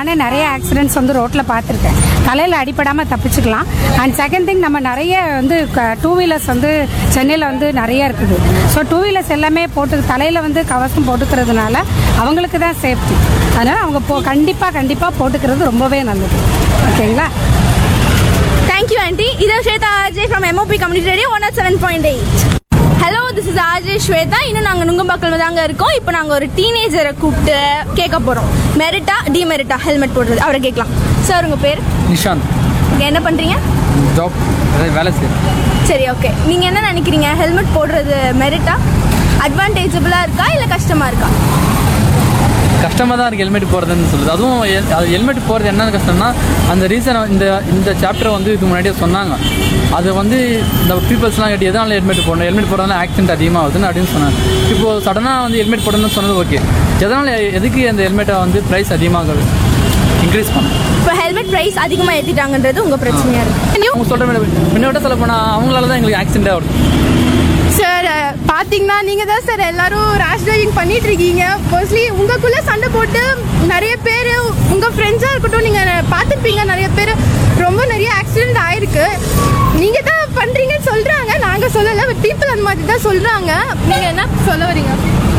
நானே நிறைய ஆக்சிடென்ட்ஸ் வந்து ரோட்டில் பார்த்துருக்கேன். தலையில் அடிப்படாமல் தப்பிச்சுக்கலாம். அண்ட் செகண்ட் திங், நம்ம நிறைய வந்து டூ வீலர்ஸ் வந்து சென்னையில் வந்து நிறைய இருக்குது. ஸோ டூ வீலர்ஸ் எல்லாமே தலையில் வந்து கவசம் போட்டுக்கிறதுனால அவங்களுக்கு தான் சேஃப்டி. அதனால் அவங்க கண்டிப்பாக போட்டுக்கிறது ரொம்பவே நல்லது. ஓகேங்களா? Thank you aunty. இது Shweta RJ from MOP community radio 107.8. Hello, this is RJ Shweta. இன்னும் நாங்கள் நுங்கம்பாக்கல் தாங்க இருக்கோம். இப்போ நாங்கள் ஒரு டீனேஜரை கூப்பிட்டு கேட்க போகிறோம். மெரிட்டா டிமெரிட்டா ஹெல்மெட் போடுறது அவரை கேட்கலாம். சார், உங்கள் பேர்? நிஷாந்த். என்ன பண்ணுறீங்க? ஜாப், வேலை செய்யறேன். சரி, ஓகே. நீங்கள் என்ன நினைக்கிறீங்க? ஹெல்மெட் போடுறது மெரிட்டா, அட்வான்டேஜபிளாக இருக்கா இல்லை கஷ்டமாக இருக்கா? கஷ்டமாக தான் இருக்குது ஹெல்மெட் போடுறதுன்னு சொல்லுது. அதுவும் ஹெல்மெட் போடுறது என்ன கஷ்டம்னா, அந்த ரீசன் இந்த சாப்டரை வந்து இதுக்கு முன்னாடியே சொன்னாங்க. அது வந்து இந்த பீப்புள்ஸ்லாம் கேட்டு எதனால ஹெல்மெட் போடணும், ஹெல்மெட் போடுறதுனால ஆக்சிடென்ட் அதிகமாகுதுன்னு அப்படின்னு சொன்னாங்க. இப்போது சடனாக வந்து ஹெல்மெட் போடணும்னு சொன்னது ஓகே. எதுக்கு அந்த ஹெல்மெட்டை வந்து ப்ரைஸ் அதிகமாக இன்க்ரீஸ் பண்ணணும்? இப்போ ஹெல்மெட் ப்ரைஸ் அதிகமாக ஏற்றிட்டாங்கன்றது உங்கள் பிரச்சனையாக இருக்குது. அவங்க சொல்கிற முன்னோட சொல்ல போனால் அவங்களால தான் எங்களுக்கு ஆக்சிடென்ட் ஆகுது. சார், பார்த்தீங்கன்னா நீங்கள் தான் சார் எல்லாரும் ரேஷ் டிரைவிங் பண்ணிட்டு இருக்கீங்க. மோஸ்ட்லி உங்களுக்குள்ளே சண்டை போட்டு நிறைய பேர், உங்கள் ஃப்ரெண்ட்ஸாக இருக்கட்டும், நீங்கள் பார்த்துருப்பீங்க நிறைய பேர் நிறைய ஆக்சிடென்ட் ஆயிருக்கு. நீங்கள் தான் பண்ணுறீங்கன்னு சொல்கிறாங்க, நாங்கள் சொல்லலை. பட் பீப்புள் அந்த மாதிரி தான் சொல்கிறாங்க. நீங்கள் என்ன சொல்ல வரீங்க?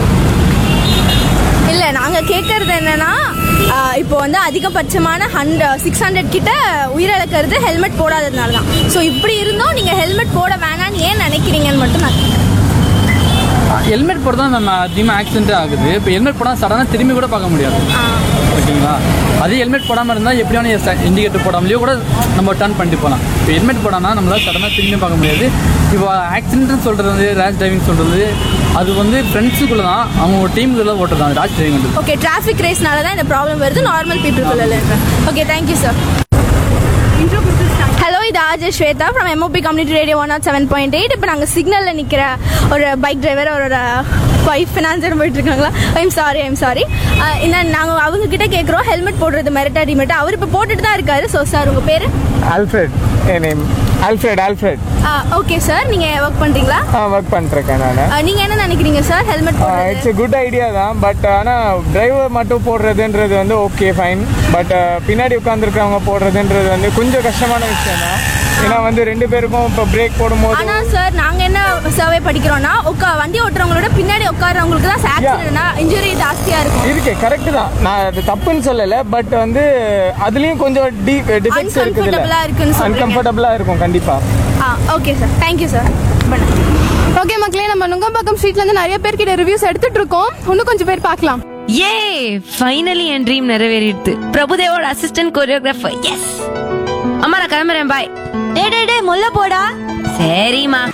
இல்லை, நாங்கள் கேட்குறது என்னென்னா, இப்போ வந்து அதிகபட்சமான 600 கிட்ட உயிரிழக்கிறது ஹெல்மெட் போடாததுனால தான். ஸோ இப்படி இருந்தோம் நீங்கள் ஹெல்மெட் போட வேணான்னு ஏன் நினைக்கிறீங்கன்னு மட்டும் நான் ஹெல்மெட் போட தான் நம்ம அதிகமாக ஆக்சிடென்ட் ஆகுது. இப்போ ஹெல்மெட் போடாமல் சடனாக திரும்பி கூட பார்க்க முடியாது. ஓகேங்களா? அதே ஹெல்மெட் போடாமல் இருந்தால் எப்படியான இண்டிகேட்டர் போடாமலேயோ கூட நம்ம டர்ன் பண்ணிட்டு போகலாம். இப்போ ஹெல்மெட் போடாமல் நம்மளால் சடனாக திரும்பி பார்க்க முடியாது. இப்போ ஆக்சிடென்ட்னு சொல்கிறது, ரேஷ் டிரைவிங் சொல்கிறது, அது வந்து ஃப்ரெண்ட்ஸுக்குள்ளே தான், அவங்க டீமுக்குள்ளே ஓட்டுறது ரேஷ் டிரைவிங். ஓகே, டிராஃபிக் ரேஸ்னால தான் இந்த ப்ராப்ளம் வருது, normal பீப்புளுக்குள்ள. Okay, thank you sir. Hello, இது RJ Shweta from MOP community radio 107.8. இப்போ நாங்கள் சிக்னலில் நிற்கிற ஒரு பைக் டிரைவர், அவரோட ஒய்ஃப் ஃபினான்சர் போயிட்டு இருக்காங்களா? I'm sorry. என்ன நாங்கள் அவங்க கிட்ட கேட்குறோம், ஹெல்மெட் போடுறது மெரிட்டா டிமெரிட்டா. அவர் இப்போ போட்டுட்டு தான் இருக்காரு. ஸோ சார், உங்கள் பேர்? ஆல்ஃப்ரெட். என் நேம் ஆல்ஃப்ரெட். ஓகே சார், நீங்கள் ஒர்க் பண்ணுறீங்களா? ஒர்க் பண்ணிருக்கேன் நான். நீங்கள் என்ன நினைக்கிறீங்க sir helmet? It's a good idea தான். பட் ஆனால் டிரைவர் மட்டும் போடுறதுன்றது வந்து ஓகே ஃபைன். பட் பின்னாடி உட்காந்துருக்கிறவங்க போடுறதுன்றது வந்து கொஞ்சம் கஷ்டமான விஷயம் தான். ஏன்னா வந்து 2 பேருக்கும் இப்போ பிரேக் போடும்போது. ஆனால் சார், நாங்கள் என்ன சர்வே படிக்கிறோம்னா, வண்டி ஓட்டுறவங்களோட பின்னாடி உட்காரவங்களுக்கு தான் ஆக்சிடென்ட்னா இன்ஜுரி ஜாஸ்தியாக இருக்கும். இருக்கு, கரெக்ட் தான். நான் அது தப்புன்னு சொல்லலை. பட் வந்து அதுலேயும் கொஞ்சம் டிஃபெக்ட்ஸ் இருக்குது, அன்கம்ஃபர்டபுளாக இருக்கும் கண்டிப்பாக. Okay sir, thank you sir. Okay மக்களே, நம்ம நுங்கம்பாக்கம் ஸ்ட்ரீட்லேருந்து நிறைய பேர்கிட்ட ரிவ்யூஸ் எடுத்துட்டு இருக்கோம். இன்னும் கொஞ்சம் பேர் பார்க்கலாம். ஏ ஃபைனலி என் ட்ரீம் நிறைவேறிடுது. பிரபுதேவோட assistant choreographer. எஸ் அம்மா, நான் கிளம்புறேன். பாய். டே முல்ல போடா. சரிம்மா.